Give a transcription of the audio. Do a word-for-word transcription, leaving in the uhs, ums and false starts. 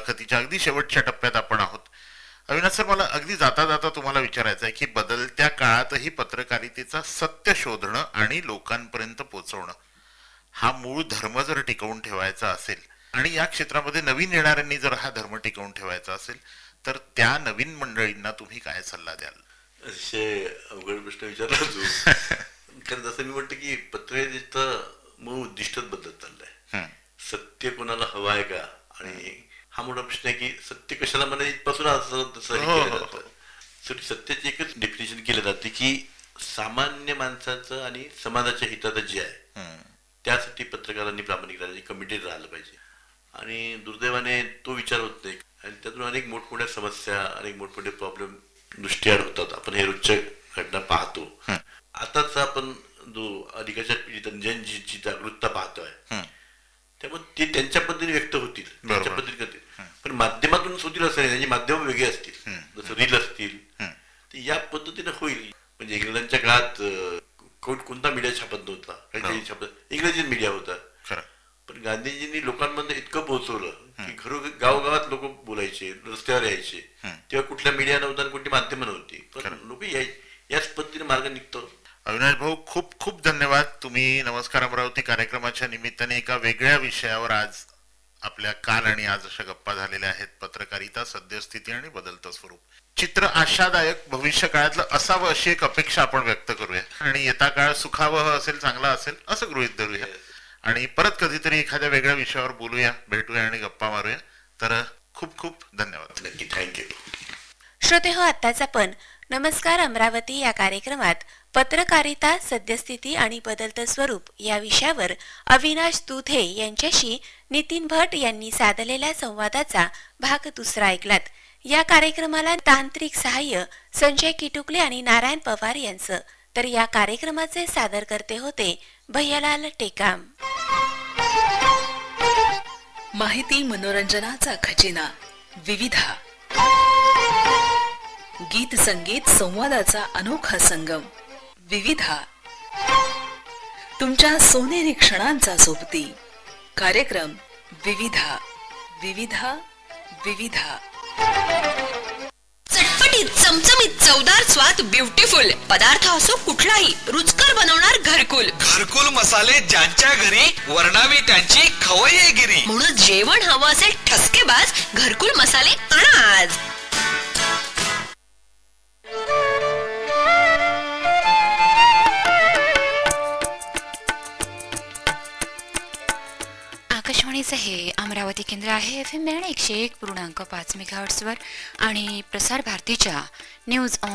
मुलाखतीच्या अगदी शेवटच्या टप्प्यात आपण आहोत. अविनाश सर, मला अगदी जाता जाता तुम्हाला विचारायचं आहे की बदलत्या काळातही पत्रकारितेचा सत्य शोधणं आणि लोकांपर्यंत पोहोचवणं हा मूळ धर्म जर टिकवून ठेवायचा असेल आणि या क्षेत्रामध्ये नवीन येणाऱ्यांनी जर हा धर्म टिकवून ठेवायचा असेल तर त्या नवीन मंडळींना तुम्ही काय सल्ला द्याल? अतिशय अवघड प्रश्न विचारला तू. कारण जसं मी म्हणतो की पत्रकारितेचं मूळ उद्दिष्टच बदलत चाललंय. सत्य कोणाला हवं आहे का, आणि हा मोठा प्रश्न आहे की सत्य कशाला मला इथपासून असं तसं केलं जातं. सत्याची एकच डेफिनेशन केलं जाते की सामान्य माणसाचं आणि समाजाच्या हिताचं जे आहे त्यासाठी पत्रकारांनी प्रामाणिक राहायचे, कमिटेड राहिलं पाहिजे. आणि दुर्दैवाने तो विचार होत नाही आणि त्यातून अनेक मोठमोठ्या समस्या, अनेक मोठमोठे प्रॉब्लेम दृष्टीआड होतात. आपण हे रोजच्या घटना पाहतो. आताच आपण जो अलीकडच्या पिढीची जागरूकता पाहतोय त्यामुळे ते त्यांच्या पद्धतीने व्यक्त होतील, त्यांच्या पद्धतीने करतील, पण माध्यमातून होतील असं नाही. त्यांची माध्यम वेगळी असतील, जसं रील असतील, तर या पद्धतीने होईल. म्हणजे इंग्लंडच्या काळात कोणता मीडिया छापत नव्हता, काही छापत इंग्रजी मीडिया होता. पण गांधीजींनी लोकांमध्ये इतकं पोहोचवलं की घरो गावगावात लोक बोलायचे, रस्त्यावर यायचे. तेव्हा कुठल्या मीडिया नव्हता आणि कुठली माध्यमं नव्हती, पण लोक याच पद्धतीने मार्ग निघतो. अविनाश भाऊ, खूप खूप धन्यवाद. तुम्ही नमस्कार अमरावती कार्यक्रमाच्या निमित्ताने एका वेगळ्या विषयावर आज आपल्या काल आणि आज अशा गप्पा झालेल्या आहेत. पत्रकारिता, सद्यस्थिती आणि बदलतं स्वरूप. चित्र आशादायक भविष्य काळातलं असावं अशी एक अपेक्षा आपण व्यक्त करूया आणि येता काळ सुखावह असेल, चांगला असेल असं गृहीत धरूया. आणि परत कधीतरी एखाद्या वेगळ्या विषयावर बोलूया, भेटूया आणि गप्पा मारूया. तर खूप खूप धन्यवाद. नक्की, थँक्यू. श्रोते हो, आत्ताच आपण नमस्कार अमरावती या कार्यक्रमात पत्रकारिता, सद्यस्थिती आणि बदलतं स्वरूप या विषयावर अविनाश दुधे यांच्याशी नितीन भट यांनी साधलेल्या संवादाचा भाग दुसरा ऐकलात. या कार्यक्रमाला तांत्रिक सहाय्य संजय किटुकले आणि नारायण पवार यांचं, तर या कार्यक्रमाचे सादरकर्ते होते भैयालाल टेकाम. माहिती मनोरंजनाचा खजिना विविधा, गीत संगीत संवादाचा अनोखा संगम विविधा, तुमच्या सोनेरी क्षणांचा सोबती कार्यक्रम विविधा. विविधा विविधा चटपटीत, चमचमीत, चवदार स्वाद, ब्युटिफुल पदार्थ असो कुठलाही, रुचकर बनवणार घरकुल. घरकुल मसाले ज्यांच्या घरी, वर्णावी त्यांची खवय्येगिरी. म्हणून जेवण हवं असेल ठसकेबाज, घरकुल मसाले आणा आज. आकाशवाणीचं हे अमरावती केंद्र आहे. एफ एम बँड एकशे एक पूर्णांक पाच मेगाहर्ट्झवर आणि प्रसार भारतीच्या न्यूज ऑन